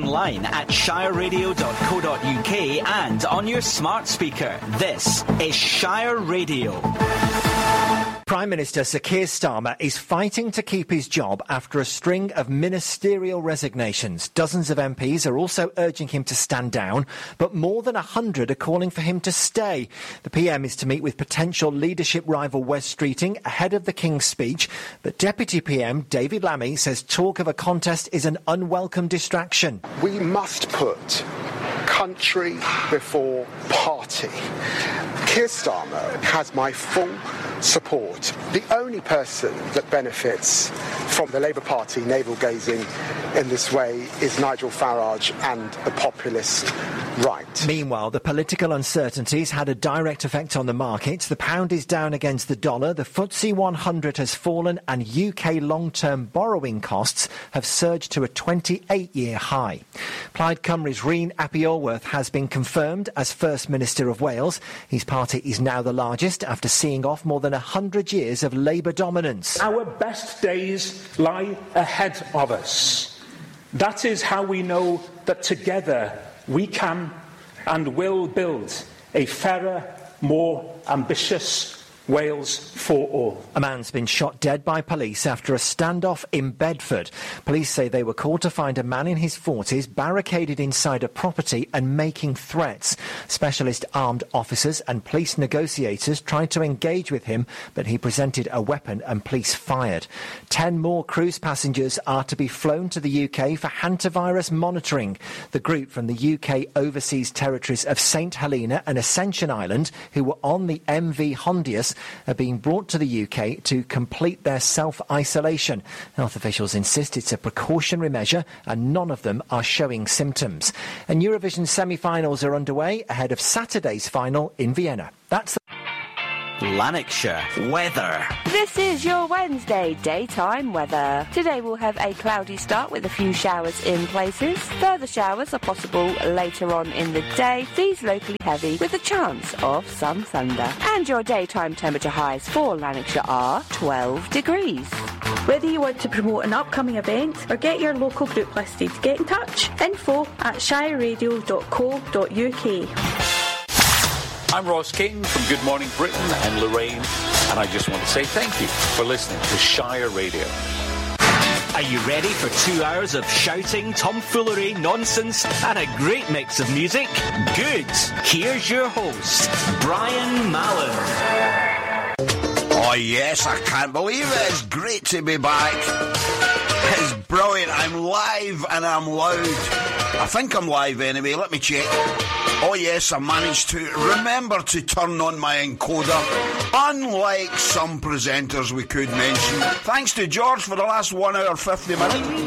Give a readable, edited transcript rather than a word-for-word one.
online at shireradio.co.uk and on your smart speaker. This is Shire Radio. Prime Minister Sir Keir Starmer is fighting to keep his job after a string of ministerial resignations. Dozens of MPs are also urging him to stand down, but more than 100 are calling for him to stay. The PM is to meet with potential leadership rival Wes Streeting ahead of the King's speech, but Deputy PM David Lammy says talk of a contest is an unwelcome distraction. We must put country before party. Keir Starmer has my full support. The only person that benefits from the Labour Party navel-gazing in this way is Nigel Farage and the populist right. Meanwhile, the political uncertainties had a direct effect on the markets. The pound is down against the dollar, the FTSE 100 has fallen, and UK long-term borrowing costs have surged to a 28-year high. Plaid Cymru's Rhyn ap Iorwerth has been confirmed as First Minister of Wales. His party is now the largest after seeing off more than 100 years of Labour dominance. Our best days lie ahead of us. That is how we know that together we can and will build a fairer, more ambitious Wales for all. A man's been shot dead by police after a standoff in Bedford. Police say they were called to find a man in his 40s barricaded inside a property and making threats. Specialist armed officers and police negotiators tried to engage with him, but he presented a weapon and police fired. 10 more cruise passengers are to be flown to the UK for hantavirus monitoring. The group from the UK overseas territories of St Helena and Ascension Island, who were on the MV Hondius, are being brought to the UK to complete their self-isolation. Health officials insist it's a precautionary measure and none of them are showing symptoms. And Eurovision semi-finals are underway ahead of Saturday's final in Vienna. That's the Lanarkshire weather. This is your Wednesday daytime weather. Today we'll have a cloudy start with a few showers in places. Further showers are possible later on in the day. These locally heavy with a chance of some thunder. And your daytime temperature highs for Lanarkshire are 12 degrees. Whether you want to promote an upcoming event or get your local group listed, get in touch. info@shireradio.co.uk. I'm Ross King from Good Morning Britain and Lorraine, and I just want to say thank you for listening to Shire Radio. Are you ready for 2 hours of shouting, tomfoolery, nonsense, and a great mix of music? Good. Here's your host, Brian Mallon. Oh yes, I can't believe it. It's great to be back. It's brilliant. I'm live and I'm loud. I think I'm live anyway. Let me check. Oh yes, I managed to remember to turn on my encoder, unlike some presenters we could mention. Thanks to George for the last 1 hour 50 minutes.